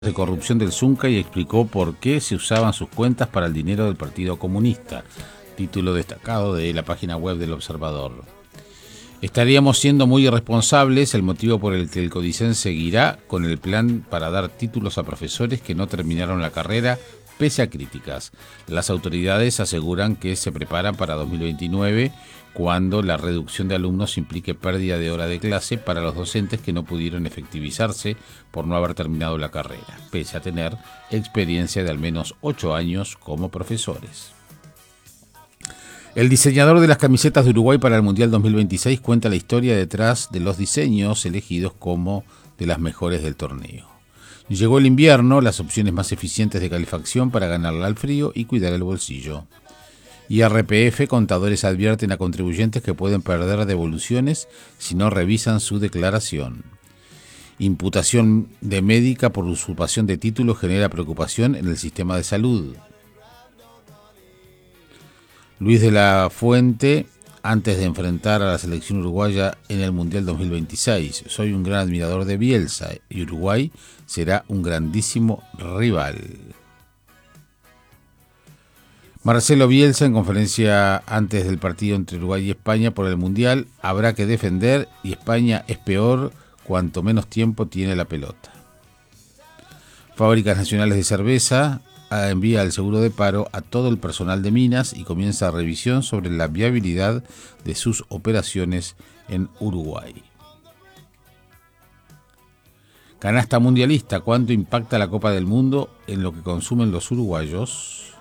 de corrupción del Zunca y explicó por qué se usaban sus cuentas para el dinero del Partido Comunista. Título destacado de la página web del Observador. Estaríamos siendo muy irresponsables, el motivo por el que el Codicen seguirá con el plan para dar títulos a profesores que no terminaron la carrera, pese a críticas. Las autoridades aseguran que se preparan para 2029, cuando la reducción de alumnos implique pérdida de hora de clase para los docentes que no pudieron efectivizarse por no haber terminado la carrera, pese a tener experiencia de al menos 8 años como profesores. El diseñador de las camisetas de Uruguay para el Mundial 2026 cuenta la historia detrás de los diseños elegidos como de las mejores del torneo. Llegó el invierno, las opciones más eficientes de calefacción para ganarle al frío y cuidar el bolsillo. IRPF, contadores advierten a contribuyentes que pueden perder devoluciones si no revisan su declaración. Imputación de médica por usurpación de títulos genera preocupación en el sistema de salud. Luis de la Fuente, antes de enfrentar a la selección uruguaya en el Mundial 2026. Soy un gran admirador de Bielsa y Uruguay será un grandísimo rival. Marcelo Bielsa, en conferencia antes del partido entre Uruguay y España por el Mundial, habrá que defender y España es peor cuanto menos tiempo tiene la pelota. Fábricas Nacionales de Cerveza envía el seguro de paro a todo el personal de minas y comienza revisión sobre la viabilidad de sus operaciones en Uruguay. Canasta mundialista, ¿cuánto impacta la Copa del Mundo en lo que consumen los uruguayos?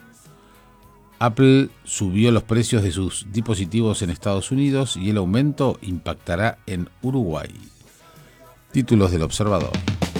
Apple subió los precios de sus dispositivos en Estados Unidos y el aumento impactará en Uruguay. Títulos del Observador.